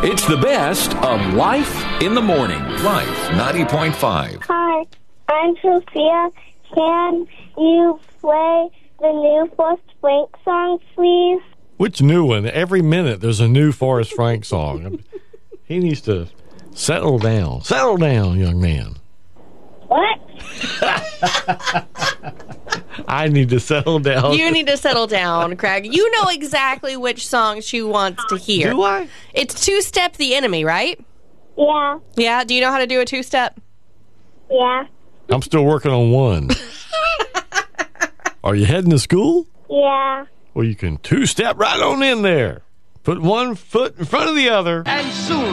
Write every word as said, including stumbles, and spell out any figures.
It's the best of Life in the Morning. Life ninety point five. Hi, I'm Sophia. Can you play the new Forrest Frank song, please? Which new one? Every minute there's a new Forrest Frank song. He needs to settle down. Settle down, young man. What? I need to settle down. You need to settle down, Craig. You know exactly which song she wants to hear. Do I? It's Two-Step the Enemy, right? Yeah. Yeah? Do you know how to do a two-step? Yeah. I'm still working on one. Are you heading to school? Yeah. Well, you can two-step right on in there. Put one foot in front of the other. And soon